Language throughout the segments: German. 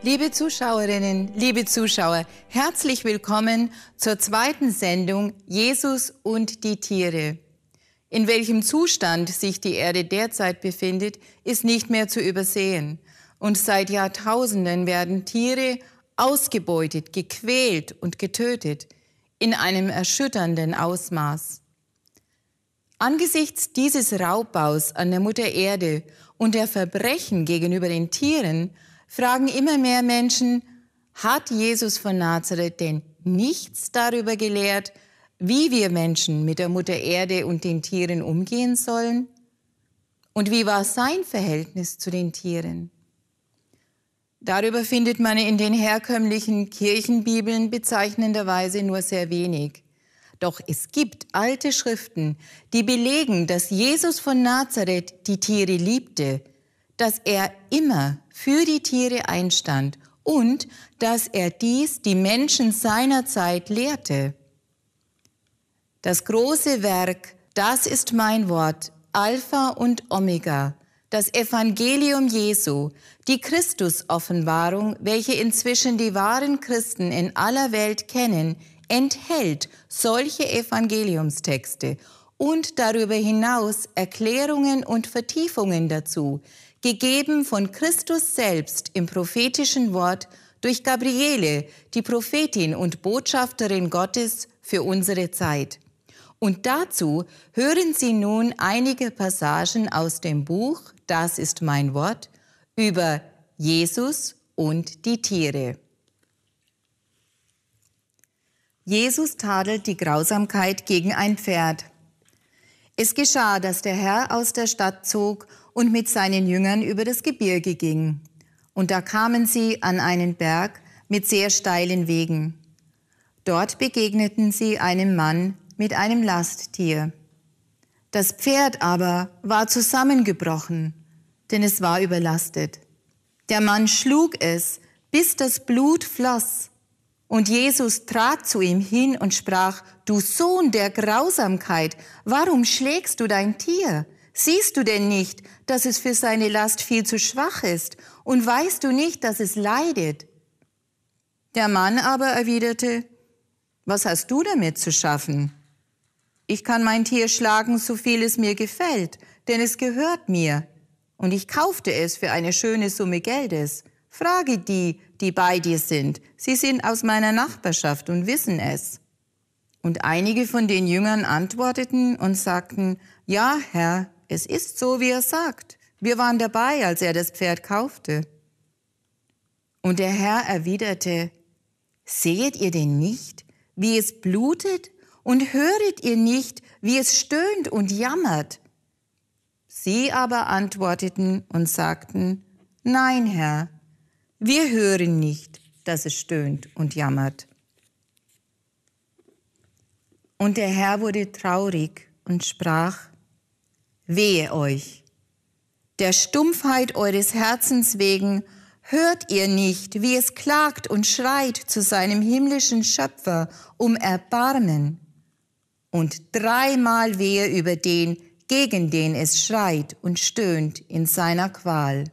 Liebe Zuschauerinnen, liebe Zuschauer, herzlich willkommen zur zweiten Sendung Jesus und die Tiere. In welchem Zustand sich die Erde derzeit befindet, ist nicht mehr zu übersehen. Und seit Jahrtausenden werden Tiere ausgebeutet, gequält und getötet in einem erschütternden Ausmaß. Angesichts dieses Raubbaus an der Mutter Erde und der Verbrechen gegenüber den Tieren fragen immer mehr Menschen, hat Jesus von Nazareth denn nichts darüber gelehrt, wie wir Menschen mit der Mutter Erde und den Tieren umgehen sollen? Und wie war sein Verhältnis zu den Tieren? Darüber findet man in den herkömmlichen Kirchenbibeln bezeichnenderweise nur sehr wenig. Doch es gibt alte Schriften, die belegen, dass Jesus von Nazareth die Tiere liebte, dass er immer für die Tiere einstand und dass er dies die Menschen seiner Zeit lehrte. Das große Werk, das ist mein Wort, Alpha und Omega, das Evangelium Jesu, die Christus-Offenbarung, welche inzwischen die wahren Christen in aller Welt kennen, enthält solche Evangeliumstexte und darüber hinaus Erklärungen und Vertiefungen dazu, gegeben von Christus selbst im prophetischen Wort durch Gabriele, die Prophetin und Botschafterin Gottes für unsere Zeit. Und dazu hören Sie nun einige Passagen aus dem Buch Das ist mein Wort über Jesus und die Tiere. Jesus tadelt die Grausamkeit gegen ein Pferd. Es geschah, dass der Herr aus der Stadt zog und mit seinen Jüngern über das Gebirge ging. Und da kamen sie an einen Berg mit sehr steilen Wegen. Dort begegneten sie einem Mann mit einem Lasttier. Das Pferd aber war zusammengebrochen, denn es war überlastet. Der Mann schlug es, bis das Blut floss. Und Jesus trat zu ihm hin und sprach: Du Sohn der Grausamkeit, warum schlägst du dein Tier? Siehst du denn nicht, dass es für seine Last viel zu schwach ist? Und weißt du nicht, dass es leidet? Der Mann aber erwiderte: Was hast du damit zu schaffen? Ich kann mein Tier schlagen, so viel es mir gefällt, denn es gehört mir. Und ich kaufte es für eine schöne Summe Geldes. Frage die, die bei dir sind. Sie sind aus meiner Nachbarschaft und wissen es. Und einige von den Jüngern antworteten und sagten: Ja, Herr, es ist so, wie er sagt. Wir waren dabei, als er das Pferd kaufte. Und der Herr erwiderte: Sehet ihr denn nicht, wie es blutet? Und höret ihr nicht, wie es stöhnt und jammert? Sie aber antworteten und sagten: Nein, Herr, wir hören nicht, dass es stöhnt und jammert. Und der Herr wurde traurig und sprach: Wehe euch! Der Stumpfheit eures Herzens wegen hört ihr nicht, wie es klagt und schreit zu seinem himmlischen Schöpfer um Erbarmen. Und 3-mal wehe über den, gegen den es schreit und stöhnt in seiner Qual.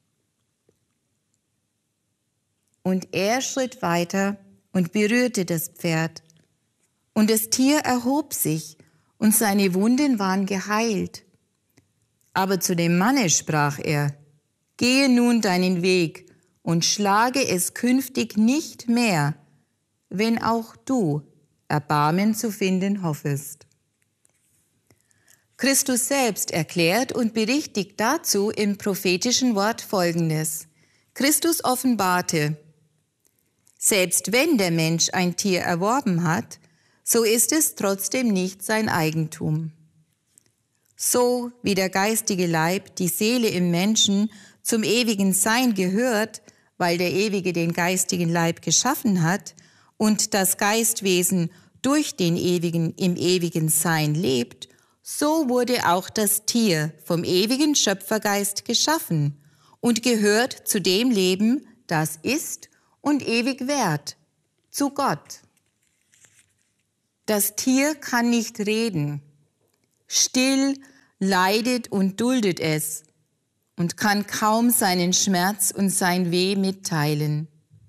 Und er schritt weiter und berührte das Pferd. Und das Tier erhob sich, und seine Wunden waren geheilt. Aber zu dem Manne sprach er: Gehe nun deinen Weg und schlage es künftig nicht mehr, wenn auch du Erbarmen zu finden hoffest. Christus selbst erklärt und berichtigt dazu im prophetischen Wort Folgendes. Christus offenbarte: Selbst wenn der Mensch ein Tier erworben hat, so ist es trotzdem nicht sein Eigentum. So wie der geistige Leib, die Seele im Menschen, zum ewigen Sein gehört, weil der Ewige den geistigen Leib geschaffen hat und das Geistwesen durch den Ewigen im ewigen Sein lebt, so wurde auch das Tier vom ewigen Schöpfergeist geschaffen und gehört zu dem Leben, das ist und ewig währt, zu Gott. Das Tier kann nicht reden. Still leidet und duldet es und kann kaum seinen Schmerz und sein Weh mitteilen.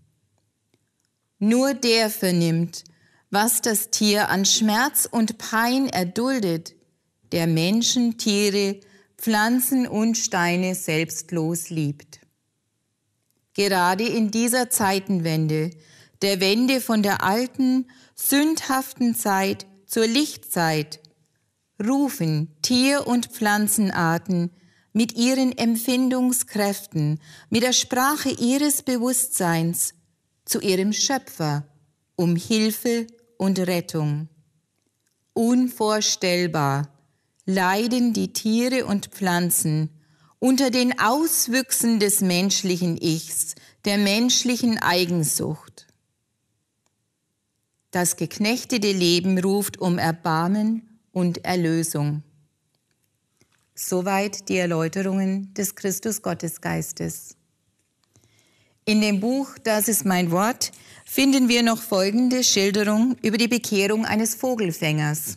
Nur der vernimmt, was das Tier an Schmerz und Pein erduldet, der Menschen, Tiere, Pflanzen und Steine selbstlos liebt. Gerade in dieser Zeitenwende, der Wende von der alten, sündhaften Zeit zur Lichtzeit, rufen Tier- und Pflanzenarten mit ihren Empfindungskräften, mit der Sprache ihres Bewusstseins zu ihrem Schöpfer um Hilfe und Rettung. Unvorstellbar leiden die Tiere und Pflanzen unter den Auswüchsen des menschlichen Ichs, der menschlichen Eigensucht. Das geknechtete Leben ruft um Erbarmen und Erlösung. Soweit die Erläuterungen des Christus-Gottesgeistes. In dem Buch Das ist mein Wort finden wir noch folgende Schilderung über die Bekehrung eines Vogelfängers.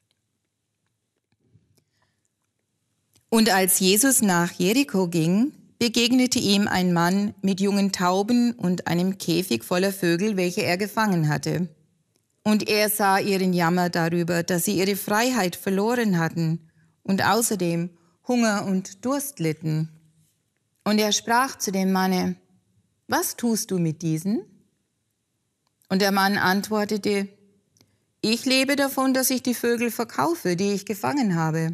Und als Jesus nach Jericho ging, begegnete ihm ein Mann mit jungen Tauben und einem Käfig voller Vögel, welche er gefangen hatte. Und er sah ihren Jammer darüber, dass sie ihre Freiheit verloren hatten und außerdem Hunger und Durst litten. Und er sprach zu dem Manne: Was tust du mit diesen? Und der Mann antwortete: Ich lebe davon, dass ich die Vögel verkaufe, die ich gefangen habe.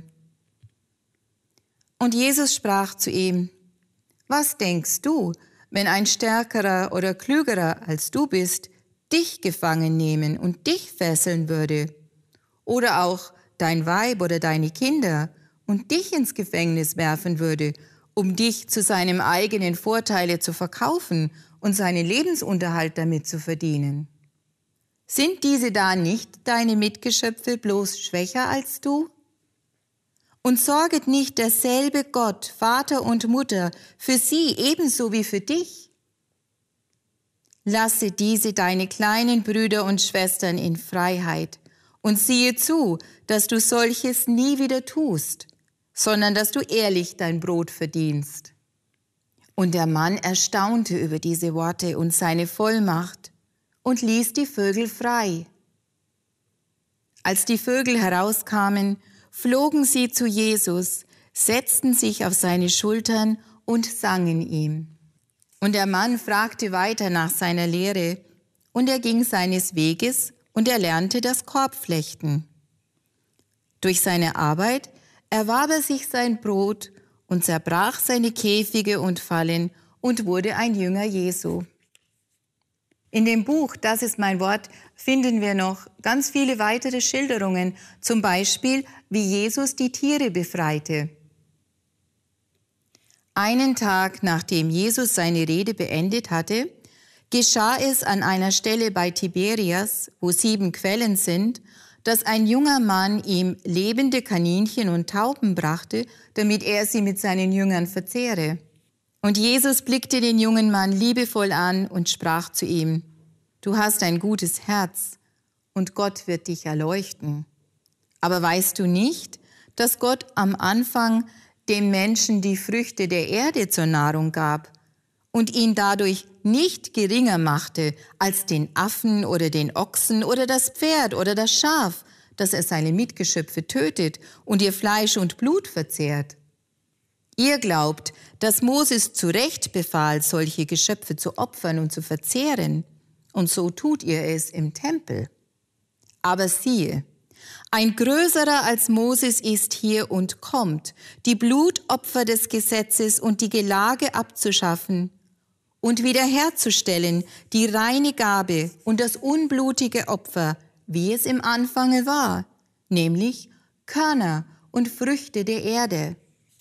Und Jesus sprach zu ihm: Was denkst du, wenn ein Stärkerer oder Klügerer als du bist, dich gefangen nehmen und dich fesseln würde? Oder auch dein Weib oder deine Kinder und dich ins Gefängnis werfen würde, um dich zu seinem eigenen Vorteile zu verkaufen und seinen Lebensunterhalt damit zu verdienen? Sind diese da nicht deine Mitgeschöpfe bloß schwächer als du? Und sorget nicht derselbe Gott, Vater und Mutter, für sie ebenso wie für dich? Lasse diese deine kleinen Brüder und Schwestern in Freiheit und siehe zu, dass du solches nie wieder tust, sondern dass du ehrlich dein Brot verdienst. Und der Mann erstaunte über diese Worte und seine Vollmacht und ließ die Vögel frei. Als die Vögel herauskamen, flogen sie zu Jesus, setzten sich auf seine Schultern und sangen ihm. Und der Mann fragte weiter nach seiner Lehre, und er ging seines Weges und er lernte das Korbflechten. Durch seine Arbeit erwarb er sich sein Brot und zerbrach seine Käfige und Fallen und wurde ein Jünger Jesu. In dem Buch Das ist mein Wort finden wir noch ganz viele weitere Schilderungen, zum Beispiel, wie Jesus die Tiere befreite. Einen Tag, nachdem Jesus seine Rede beendet hatte, geschah es an einer Stelle bei Tiberias, wo 7 Quellen sind, dass ein junger Mann ihm lebende Kaninchen und Tauben brachte, damit er sie mit seinen Jüngern verzehre. Und Jesus blickte den jungen Mann liebevoll an und sprach zu ihm: Du hast ein gutes Herz und Gott wird dich erleuchten. Aber weißt du nicht, dass Gott am Anfang dem Menschen die Früchte der Erde zur Nahrung gab und ihn dadurch nicht geringer machte als den Affen oder den Ochsen oder das Pferd oder das Schaf, dass er seine Mitgeschöpfe tötet und ihr Fleisch und Blut verzehrt? Ihr glaubt, dass Moses zu Recht befahl, solche Geschöpfe zu opfern und zu verzehren, und so tut ihr es im Tempel. Aber siehe, ein Größerer als Moses ist hier und kommt, die Blutopfer des Gesetzes und die Gelage abzuschaffen und wiederherzustellen die reine Gabe und das unblutige Opfer, wie es im Anfange war, nämlich Körner und Früchte der Erde.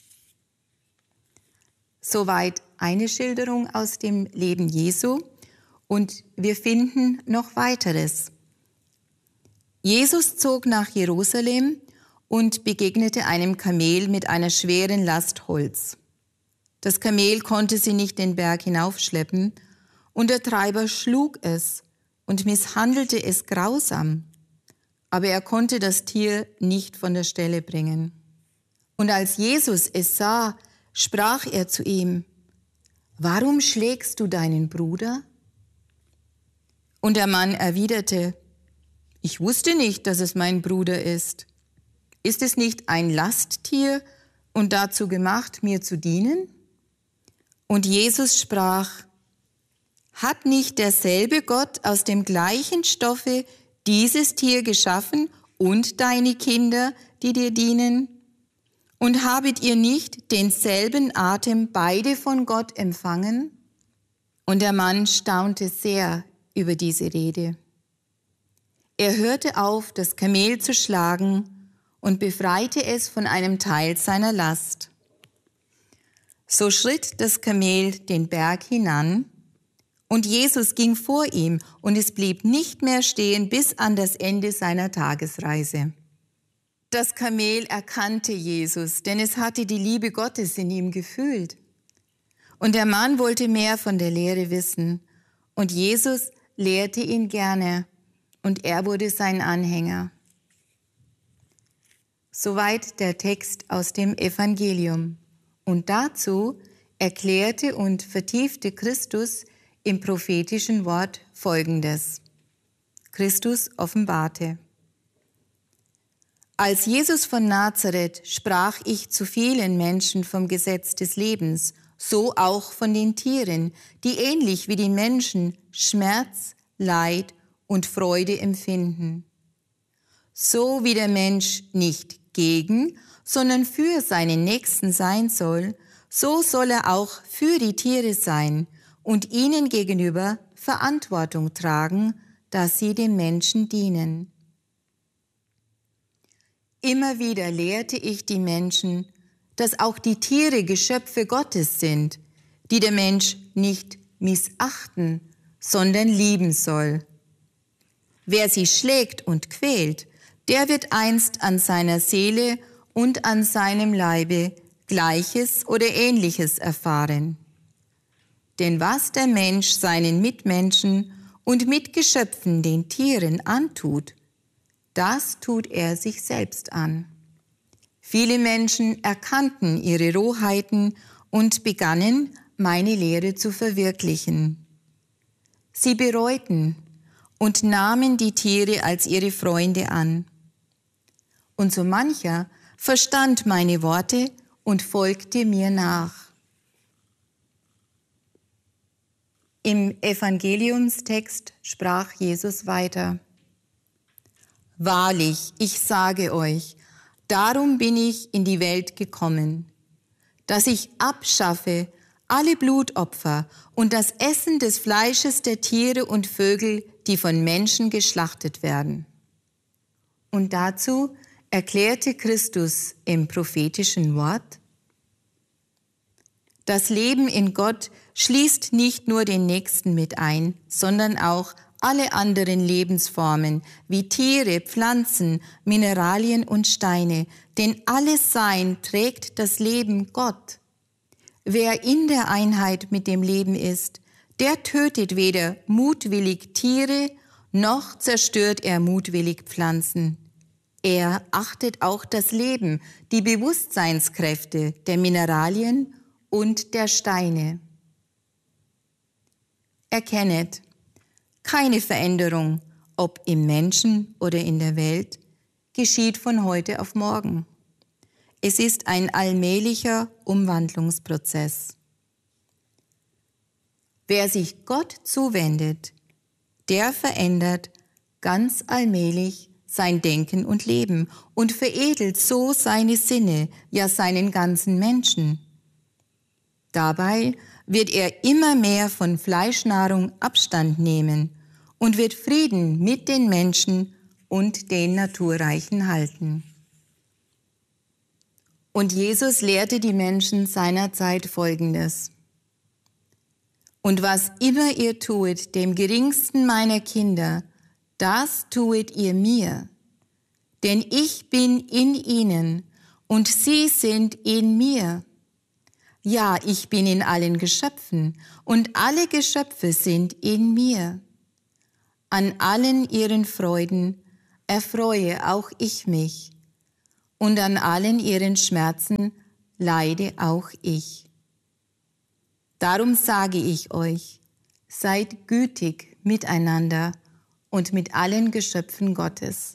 Soweit eine Schilderung aus dem Leben Jesu, und wir finden noch weiteres. Jesus zog nach Jerusalem und begegnete einem Kamel mit einer schweren Last Holz. Das Kamel konnte sie nicht den Berg hinaufschleppen, und der Treiber schlug es und misshandelte es grausam. Aber er konnte das Tier nicht von der Stelle bringen. Und als Jesus es sah, sprach er zu ihm: Warum schlägst du deinen Bruder? Und der Mann erwiderte: Ich wusste nicht, dass es mein Bruder ist. Ist es nicht ein Lasttier und dazu gemacht, mir zu dienen? Und Jesus sprach: Hat nicht derselbe Gott aus dem gleichen Stoffe dieses Tier geschaffen und deine Kinder, die dir dienen? Und habet ihr nicht denselben Atem beide von Gott empfangen? Und der Mann staunte sehr über diese Rede. Er hörte auf, das Kamel zu schlagen und befreite es von einem Teil seiner Last. So schritt das Kamel den Berg hinan, und Jesus ging vor ihm, und es blieb nicht mehr stehen bis an das Ende seiner Tagesreise. Das Kamel erkannte Jesus, denn es hatte die Liebe Gottes in ihm gefühlt. Und der Mann wollte mehr von der Lehre wissen, und Jesus lehrte ihn gerne, und er wurde sein Anhänger. Soweit der Text aus dem Evangelium. Und dazu erklärte und vertiefte Christus im prophetischen Wort Folgendes. Christus offenbarte: Als Jesus von Nazareth sprach ich zu vielen Menschen vom Gesetz des Lebens, so auch von den Tieren, die ähnlich wie die Menschen Schmerz, Leid und Freude empfinden. So wie der Mensch nicht gegen, sondern für seinen Nächsten sein soll, so soll er auch für die Tiere sein und ihnen gegenüber Verantwortung tragen, dass sie dem Menschen dienen. Immer wieder lehrte ich die Menschen, dass auch die Tiere Geschöpfe Gottes sind, die der Mensch nicht missachten, sondern lieben soll. Wer sie schlägt und quält, der wird einst an seiner Seele und an seinem Leibe Gleiches oder Ähnliches erfahren. Denn was der Mensch seinen Mitmenschen und Mitgeschöpfen, den Tieren, antut, das tut er sich selbst an. Viele Menschen erkannten ihre Rohheiten und begannen, meine Lehre zu verwirklichen. Sie bereuten und nahmen die Tiere als ihre Freunde an. Und so mancher verstand meine Worte und folgte mir nach. Im Evangeliumstext sprach Jesus weiter: Wahrlich, ich sage euch, darum bin ich in die Welt gekommen, dass ich abschaffe alle Blutopfer und das Essen des Fleisches der Tiere und Vögel, die von Menschen geschlachtet werden. Und dazu erklärte Christus im prophetischen Wort: Das Leben in Gott schließt nicht nur den Nächsten mit ein, sondern auch alle anderen Lebensformen wie Tiere, Pflanzen, Mineralien und Steine, denn alles Sein trägt das Leben Gott. Wer in der Einheit mit dem Leben ist, der tötet weder mutwillig Tiere, noch zerstört er mutwillig Pflanzen. Er achtet auch das Leben, die Bewusstseinskräfte der Mineralien und der Steine. Erkennet, keine Veränderung, ob im Menschen oder in der Welt, geschieht von heute auf morgen. Es ist ein allmählicher Umwandlungsprozess. Wer sich Gott zuwendet, der verändert ganz allmählich sein Denken und Leben und veredelt so seine Sinne, ja seinen ganzen Menschen. Dabei wird er immer mehr von Fleischnahrung Abstand nehmen und wird Frieden mit den Menschen und den Naturreichen halten. Und Jesus lehrte die Menschen seiner Zeit Folgendes: Und was immer ihr tuet, dem geringsten meiner Kinder, das tuet ihr mir. Denn ich bin in ihnen und sie sind in mir. Ja, ich bin in allen Geschöpfen und alle Geschöpfe sind in mir. An allen ihren Freuden erfreue auch ich mich und an allen ihren Schmerzen leide auch ich. Darum sage ich euch, seid gütig miteinander und mit allen Geschöpfen Gottes.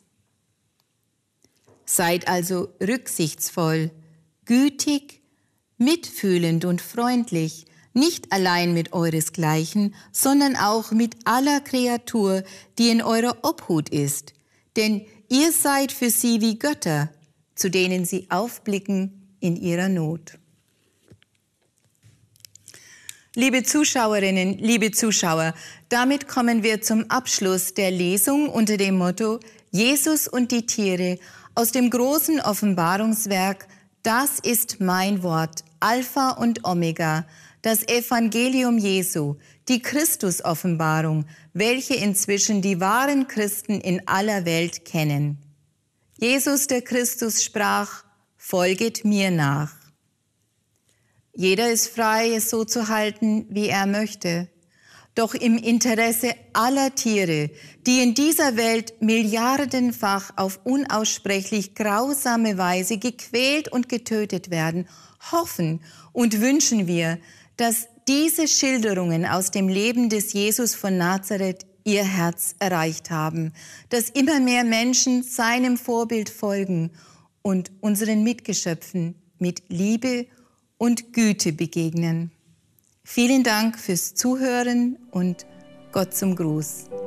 Seid also rücksichtsvoll, gütig, mitfühlend und freundlich, nicht allein mit euresgleichen, sondern auch mit aller Kreatur, die in eurer Obhut ist. Denn ihr seid für sie wie Götter, zu denen sie aufblicken in ihrer Not. Liebe Zuschauerinnen, liebe Zuschauer, damit kommen wir zum Abschluss der Lesung unter dem Motto Jesus und die Tiere aus dem großen Offenbarungswerk Das ist mein Wort, Alpha und Omega, das Evangelium Jesu, die Christus-Offenbarung, welche inzwischen die wahren Christen in aller Welt kennen. Jesus der Christus sprach, folget mir nach. Jeder ist frei, es so zu halten, wie er möchte. Doch im Interesse aller Tiere, die in dieser Welt milliardenfach auf unaussprechlich grausame Weise gequält und getötet werden, hoffen und wünschen wir, dass diese Schilderungen aus dem Leben des Jesus von Nazareth ihr Herz erreicht haben, dass immer mehr Menschen seinem Vorbild folgen und unseren Mitgeschöpfen mit Liebe und Güte begegnen. Vielen Dank fürs Zuhören und Gott zum Gruß.